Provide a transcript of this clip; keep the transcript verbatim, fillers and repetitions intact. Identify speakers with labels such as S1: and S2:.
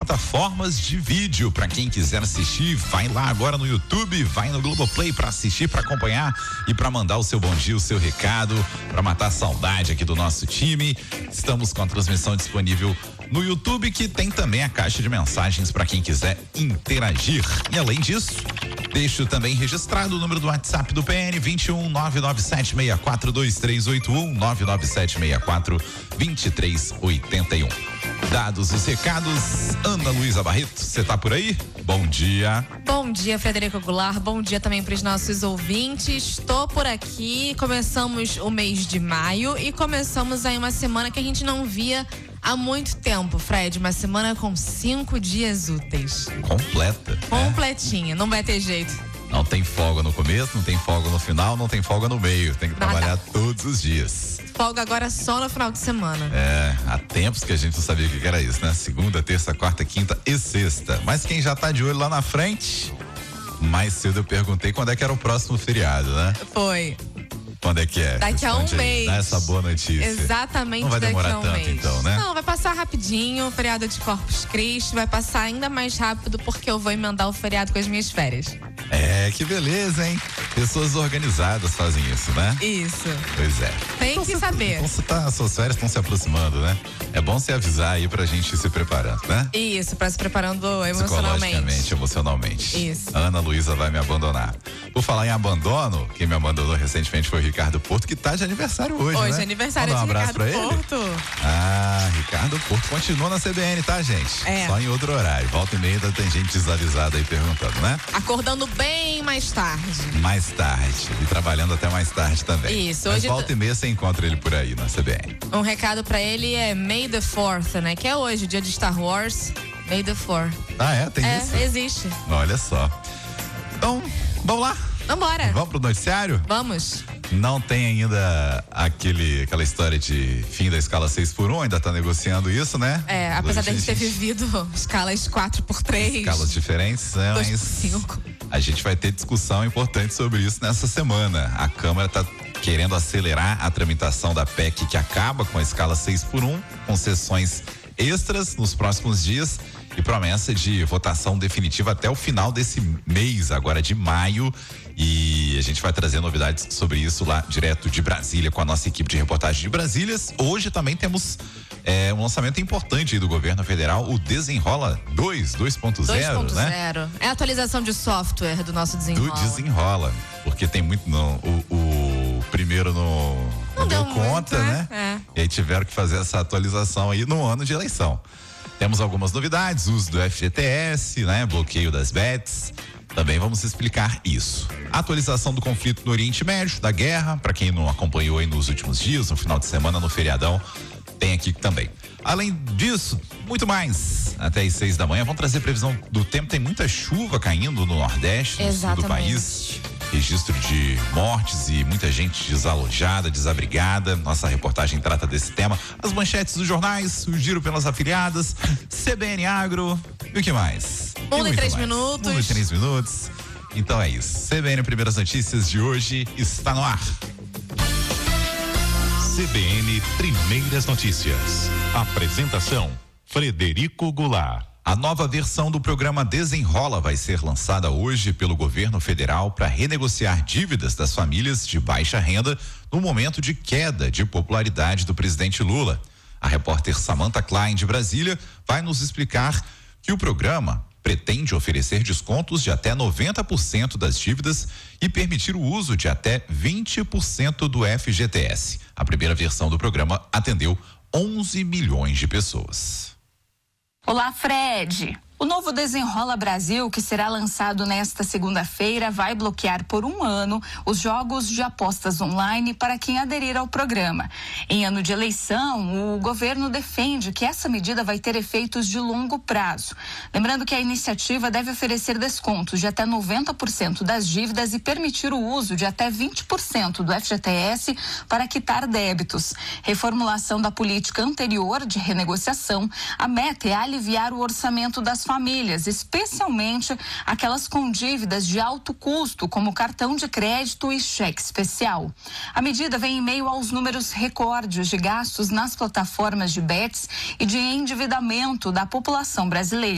S1: plataformas de vídeo. Para quem quiser assistir, vai lá agora no YouTube, vai no Globoplay para assistir, para acompanhar e para mandar o seu bom dia, o seu recado, para matar a saudade aqui do nosso time. Estamos com a transmissão disponível no YouTube, que tem também a caixa de mensagens para quem quiser interagir. E além disso, deixo também registrado o número do WhatsApp do P N, vinte e um, nove nove sete seis quatro dois três oito um, nove nove sete seis quatro dois três oito um. Dados os recados, Ana Luísa Barreto, você tá por aí? Bom dia.
S2: Bom dia, Frederico Goulart. Bom dia também para os nossos ouvintes. Estou por aqui. Começamos o mês de maio e começamos aí uma semana que a gente não via há muito tempo, Fred. Uma semana com cinco dias úteis.
S1: Completa.
S2: Completinha, é. Não vai ter jeito.
S1: Não tem folga no começo, não tem folga no final, não tem folga no meio. Tem que
S2: Nada.
S1: Trabalhar todos os dias.
S2: Folga agora só no final de semana.
S1: É, há tempos que a gente não sabia o que era isso, né? Segunda, terça, quarta, quinta e sexta. Mas quem já tá de olho lá na frente, mais cedo eu perguntei quando é que era o próximo feriado, né?
S2: Foi.
S1: Quando é que é?
S2: Daqui a um mês.
S1: Dá essa boa notícia.
S2: Exatamente.
S1: Não vai
S2: daqui
S1: demorar
S2: a um
S1: tanto,
S2: mês.
S1: então, né?
S2: Não, vai passar rapidinho. O feriado de Corpus Christi vai passar ainda mais rápido porque eu vou emendar o feriado com as minhas férias.
S1: É, que beleza, hein? Pessoas organizadas fazem isso, né?
S2: Isso.
S1: Pois é.
S2: Tem
S1: então,
S2: que
S1: cê,
S2: saber.
S1: Então você tá, suas férias estão se aproximando, né? É bom você avisar aí pra gente ir se preparando, né?
S2: Isso, pra se preparando emocionalmente.
S1: Psicologicamente, emocionalmente.
S2: Isso.
S1: Ana Luísa vai me abandonar. Por falar em abandono, quem me abandonou recentemente foi o Ricardo Porto, que tá de aniversário hoje,
S2: hoje
S1: né?
S2: é aniversário
S1: Manda um
S2: de
S1: abraço
S2: Ricardo
S1: pra
S2: Porto.
S1: Ele. Ah, Ricardo Porto continua na C B N, tá, gente?
S2: É.
S1: Só em outro horário. Volta e meia ainda tem gente desavisada aí perguntando, né?
S2: Acordando bem mais tarde.
S1: Mais tarde. E trabalhando até mais tarde também.
S2: Isso.
S1: Mas
S2: Hoje
S1: volta e meia você encontra ele por aí na C B N.
S2: Um recado pra ele é May the fourth, né? Que é hoje, dia de Star Wars. May the fourth.
S1: Ah, é? Tem
S2: é,
S1: isso?
S2: existe.
S1: Olha só. Então, vamos lá?
S2: Vambora.
S1: Vamos pro noticiário?
S2: Vamos.
S1: Não tem ainda aquele, aquela história de fim da escala seis por um, ainda tá negociando isso, né?
S2: É, apesar de a gente ter vivido escalas quatro por três.
S1: Escalas diferentes, né?
S2: dois por cinco.
S1: A gente vai ter discussão importante sobre isso nessa semana. A Câmara tá querendo acelerar a tramitação da P E C que acaba com a escala seis por um, com sessões extras nos próximos dias e promessa de votação definitiva até o final desse mês, agora de maio. E a gente vai trazer novidades sobre isso lá direto de Brasília com a nossa equipe de reportagem de Brasília. Hoje também temos é, um lançamento importante aí do governo federal, o Desenrola dois, dois ponto zero, né?
S2: É a atualização de software do nosso Desenrola.
S1: Do Desenrola, porque tem muito, não, o, o primeiro no, não, não deu, deu conta, muito, né?
S2: É.
S1: E aí tiveram que fazer essa atualização aí no ano de eleição. Temos algumas novidades, uso do F G T S, né? Bloqueio das bets. Também vamos explicar isso. Atualização do conflito no Oriente Médio, da guerra, para quem não acompanhou aí nos últimos dias, no final de semana, no feriadão, tem aqui também. Além disso, muito mais. Até às seis da manhã, vamos trazer previsão do tempo. Tem muita chuva caindo no Nordeste, no sul do país. Registro de mortes e muita gente desalojada, desabrigada. Nossa reportagem trata desse tema. As manchetes dos jornais, o giro pelas afiliadas, C B N Agro e o que mais?
S2: Um em três minutos.
S1: Um em três minutos. Então é isso. C B N Primeiras Notícias de hoje está no ar.
S3: C B N Primeiras Notícias. Apresentação: Frederico Goulart.
S1: A nova versão do programa Desenrola vai ser lançada hoje pelo governo federal para renegociar dívidas das famílias de baixa renda no momento de queda de popularidade do presidente Lula. A repórter Samantha Klein, de Brasília, vai nos explicar que o programa pretende oferecer descontos de até noventa por cento das dívidas e permitir o uso de até vinte por cento do F G T S. A primeira versão do programa atendeu onze milhões de pessoas.
S4: Olá, Fred. O novo Desenrola Brasil, que será lançado nesta segunda-feira, vai bloquear por um ano os jogos de apostas online para quem aderir ao programa. Em ano de eleição, o governo defende que essa medida vai ter efeitos de longo prazo. Lembrando que a iniciativa deve oferecer descontos de até noventa por cento das dívidas e permitir o uso de até vinte por cento do F G T S para quitar débitos. Reformulação da política anterior de renegociação, a meta é aliviar o orçamento das famílias, especialmente aquelas com dívidas de alto custo, como cartão de crédito e cheque especial. A medida vem em meio aos números recordes de gastos nas plataformas de bets e de endividamento da população brasileira.